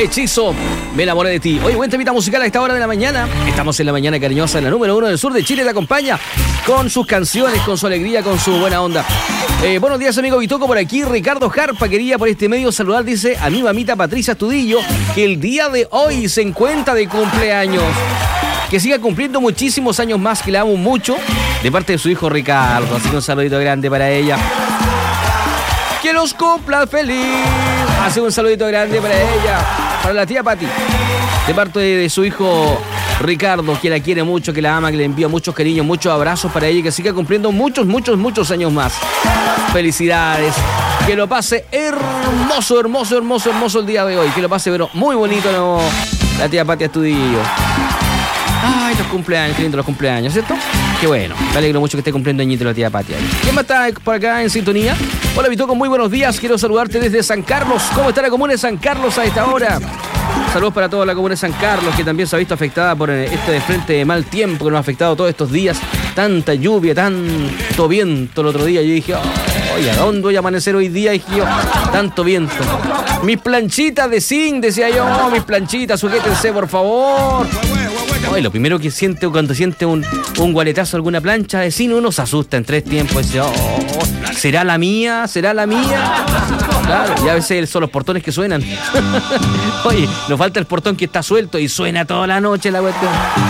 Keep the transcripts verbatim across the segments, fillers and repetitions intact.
Hechizo, me enamoré de ti. Oye, buen temita musical a esta hora de la mañana. Estamos en la mañana cariñosa, en la número uno del sur de Chile. Te acompaña con sus canciones, con su alegría, con su buena onda. Eh, buenos días, amigo Bitoco, por aquí. Ricardo Jarpa quería por este medio saludar, dice, a mi mamita Patricia Astudillo, que el día de hoy se encuentra de cumpleaños. Que siga cumpliendo muchísimos años más, que la amo mucho, de parte de su hijo Ricardo. Así que un saludito grande para ella. Que los cumpla feliz. Hace un saludito grande para ella, para la tía Pati, de parte de, de su hijo Ricardo, que la quiere mucho, que la ama, que le envía muchos cariños, muchos abrazos para ella y que siga cumpliendo muchos, muchos, muchos años más. Felicidades. Que lo pase hermoso, hermoso, hermoso, hermoso el día de hoy. Que lo pase, pero muy bonito, ¿no? La tía Pati Astudillo. Ay, los cumpleaños, qué lindo los cumpleaños, ¿cierto? Qué bueno, me alegro mucho que esté cumpliendo añito la tía Pati. ¿Quién más está por acá en sintonía? Hola, Bitoco, muy buenos días. Quiero saludarte desde San Carlos. ¿Cómo está la comuna de San Carlos a esta hora? Saludos para toda la comuna de San Carlos, que también se ha visto afectada por este frente de mal tiempo que nos ha afectado todos estos días. Tanta lluvia, tanto viento el otro día. Yo dije, oye, ¿a dónde voy a amanecer hoy día? Dije yo, tanto viento. Mis planchitas de zinc, decía yo, oh, mis planchitas, sujétense, por favor. Oye, lo primero que siente cuando siente un, un gualetazo, alguna plancha de zinc, uno se asusta en tres tiempos. Dice, oh, ¿será la mía? ¿Será la mía? Claro, y a veces son los portones que suenan. Oye, nos falta el portón que está suelto y suena toda la noche la cuestión.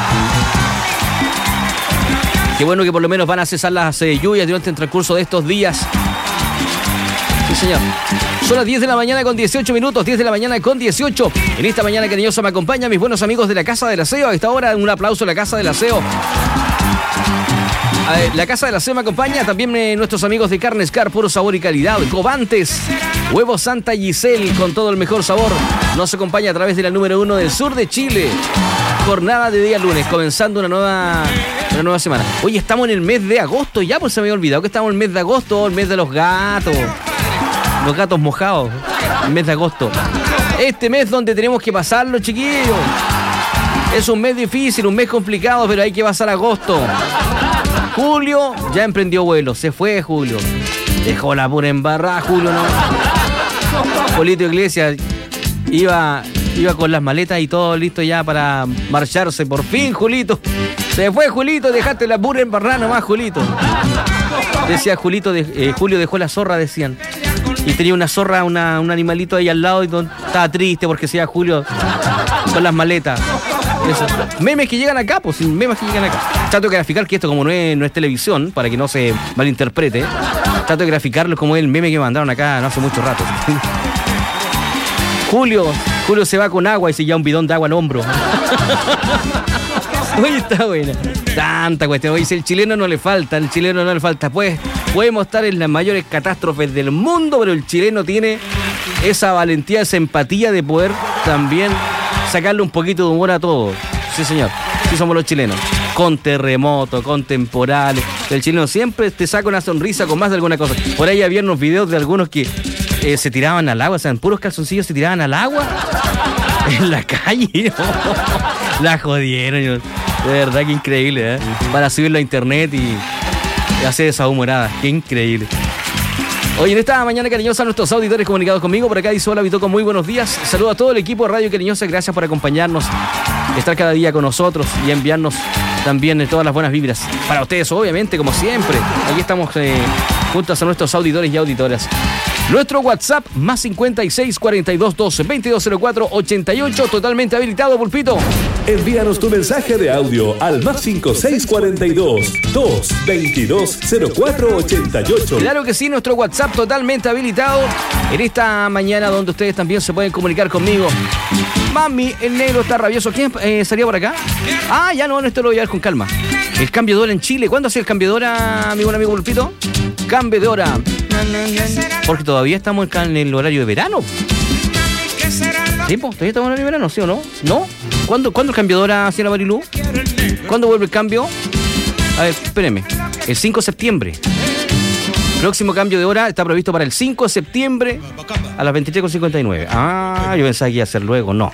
Qué bueno que por lo menos van a cesar las eh, lluvias durante el transcurso de estos días. Sí, señor. Son las diez de la mañana con dieciocho minutos, diez de la mañana con dieciocho. En esta mañana cariñosa me acompañan mis buenos amigos de la Casa del Aseo. A esta hora un aplauso a la Casa del Aseo. La Casa del Aseo me acompaña también eh, nuestros amigos de Carnes Car, puro sabor y calidad. Cobantes, Huevo Santa Giselle con todo el mejor sabor. Nos acompaña a través de la número uno del sur de Chile. Jornada de día lunes, comenzando una nueva, una nueva semana. Oye, estamos en el mes de agosto ya, pues se me había olvidado que estamos en el mes de agosto, el mes de los gatos. Los gatos mojados, el mes de agosto. Este mes donde tenemos que pasarlo, chiquillos. Es un mes difícil, un mes complicado, pero hay que pasar agosto. Julio ya emprendió vuelo, se fue Julio. Dejó la pura embarrada, Julio, ¿no? Polito Iglesias iba, iba con las maletas y todo listo ya para marcharse. Por fin, Julito. Se fue, Julito, dejaste la pura embarrada nomás, Julito. Decía Julito, de, eh, Julio dejó la zorra, decían. Y tenía una zorra, una, un animalito ahí al lado y estaba triste porque se iba Julio con las maletas. Eso. Memes que llegan acá, pues memes que llegan acá. Trato de graficar que esto como no es, no es televisión, para que no se malinterprete. Trato de graficarlo como el meme que me mandaron acá no hace mucho rato. Julio, Julio se va con agua y se lleva un bidón de agua al hombro. Oye, está buena. Tanta cuestión. Oye, si el chileno no le falta, el chileno no le falta. Pues podemos estar en las mayores catástrofes del mundo, pero el chileno tiene esa valentía, esa empatía de poder también sacarle un poquito de humor a todo. Sí, señor. Sí somos los chilenos. Con terremotos, con temporales. El chileno siempre te saca una sonrisa con más de alguna cosa. Por ahí había unos videos de algunos que eh, se tiraban al agua, o sea, en puros calzoncillos se tiraban al agua. En la calle. La jodieron. Yo. De verdad que increíble, ¿eh? Para subirlo a internet y, y hacer esa humorada. Qué increíble. Oye, en esta mañana cariñosa, nuestros auditores comunicados conmigo. Por acá dice, hola, Bitoco, muy buenos días. Saludo a todo el equipo de Radio Cariñosa. Gracias por acompañarnos, estar cada día con nosotros y enviarnos también todas las buenas vibras. Para ustedes, obviamente, como siempre. Aquí estamos eh, juntos a nuestros auditores y auditoras. Nuestro WhatsApp, más cincuenta y seis, cuarenta y dos, doce, veintidós cero cuatro, ochenta y ocho, totalmente habilitado, Pulpito. Envíanos tu mensaje de audio al más cincuenta y seis, cuarenta y dos, dos, veintidós cero cuatro, ochenta y ocho. Claro que sí, nuestro WhatsApp totalmente habilitado en esta mañana donde ustedes también se pueden comunicar conmigo. Mami, el negro está rabioso. ¿Quién eh, salía por acá? Ah, ya no, esto lo voy a ver con calma. El cambio de hora en Chile. ¿Cuándo hace el cambio de hora, mi buen amigo Pulpito? Cambio de hora. Porque todavía estamos en el horario de verano. ¿Sí, po? ¿Todavía estamos en el horario de verano, sí o no? ¿No? ¿Cuándo, ¿cuándo el cambio de hora, señora Marilú? ¿Cuándo vuelve el cambio? A ver, espérenme. El cinco de septiembre. Próximo cambio de hora está previsto para el cinco de septiembre a las veintitrés con cincuenta y nueve. Ah, yo pensaba que iba a ser luego. No.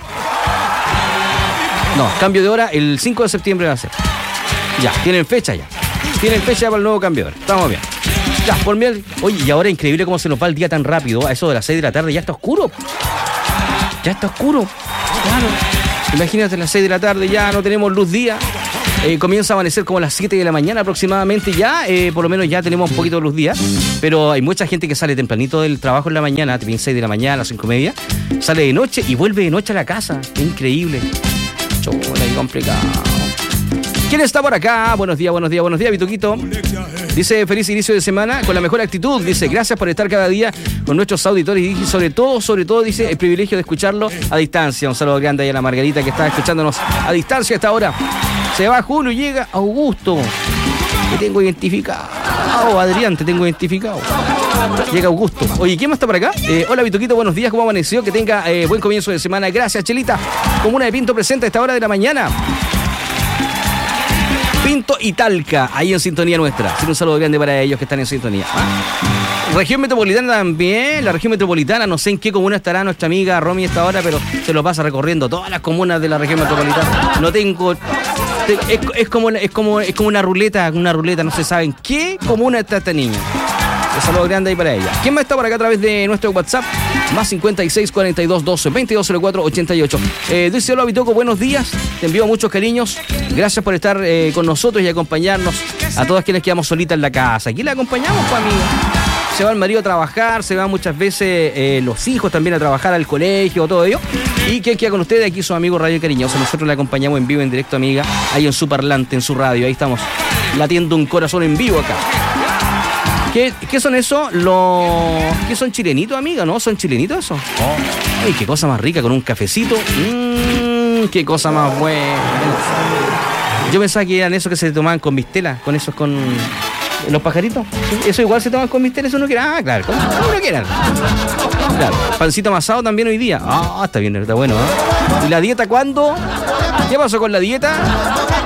No, cambio de hora el cinco de septiembre va a ser. Ya, tienen fecha ya. Tienen fecha para el nuevo cambio de hora. Estamos bien. Ya, por mí. Oye, y ahora increíble cómo se nos va el día tan rápido. A eso de las seis de la tarde ya está oscuro. Ya está oscuro. Claro. Imagínate, a las seis de la tarde ya no tenemos luz día. Eh, comienza a amanecer como a las siete de la mañana aproximadamente ya, eh, por lo menos ya tenemos un poquito de luz día, pero hay mucha gente que sale tempranito del trabajo en la mañana, tipo seis de la mañana, cinco y media, sale de noche y vuelve de noche a la casa. Qué increíble. Chola, qué complicado. ¿Quién está por acá? Buenos días, buenos días, buenos días, Vituquito. Dice, feliz inicio de semana con la mejor actitud. Dice, gracias por estar cada día con nuestros auditores y sobre todo, sobre todo, dice, el privilegio de escucharlo a distancia. Un saludo grande ahí a la Margarita que está escuchándonos a distancia a esta hora. Se va Julio y llega Augusto. Te tengo identificado, Adrián, te tengo identificado. Llega Augusto. Oye, ¿quién más está por acá? Eh, hola, Vituquito, buenos días, ¿cómo amaneció? Que tenga eh, buen comienzo de semana. Gracias, Chelita. Comuna de Pinto presente a esta hora de la mañana. Pinto y Talca, ahí en sintonía nuestra. Un saludo grande para ellos que están en sintonía. ¿Ah? Región metropolitana también, la región metropolitana, no sé en qué comuna estará nuestra amiga Romy a esta hora, pero se lo pasa recorriendo todas las comunas de la región metropolitana. No tengo... Es, es, como, es, como, es como una ruleta, una ruleta, no se sabe en qué comuna está esta niña. Un saludo grande ahí para ella. ¿Quién más está por acá a través de nuestro WhatsApp? Más cincuenta y seis, cuarenta y dos, doce, veintidós, cero cuatro, ochenta y ocho. Eh, dice, hola, Vitoco, buenos días. Te envío muchos cariños. Gracias por estar eh, con nosotros y acompañarnos a todas quienes quedamos solitas en la casa. Aquí la acompañamos, pues, amiga. Se va el marido a trabajar, se van muchas veces eh, los hijos también a trabajar al colegio, todo ello. ¿Y quién queda con ustedes? Aquí su amigo Radio Cariñoso. Nosotros la acompañamos en vivo, en directo, amiga, ahí en su parlante, en su radio. Ahí estamos latiendo un corazón en vivo acá. ¿Qué, qué son eso? Los... ¿Qué son chilenitos, amiga? ¿No? ¿Son chilenitos eso? Oh. Ay, qué cosa más rica, con un cafecito. Mmm, qué cosa más buena. Yo pensaba que eran esos que se tomaban con mistela, con esos con... ¿Los pajaritos? ¿Sí? Eso igual se toman con misterio, eso no quiere. Ah, claro, como uno quiera. Claro, pancito amasado también hoy día. Ah, está bien, está bueno, ¿eh? ¿Y la dieta cuándo? ¿Qué pasó con la dieta?